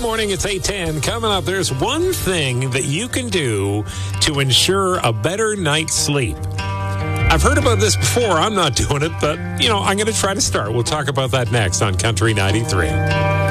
morning. It's 8:10. Coming up, there's one thing that you can do to ensure a better night's sleep. I've heard about this before. I'm not doing it, but, I'm going to try to start. We'll talk about that next on Country 93.